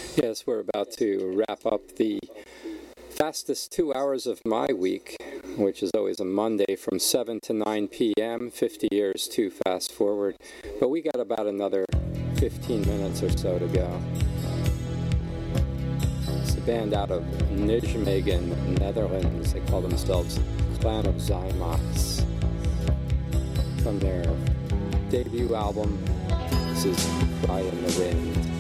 Yes, we're about to wrap up the fastest 2 hours of my week, which is always a Monday from 7 to 9 p.m., 50 years to fast forward. But we got about another 15 minutes or so to go. It's a band out of Nijmegen, Netherlands. They call themselves Clan of Zymox. From their debut album, this is Cry in the Wind.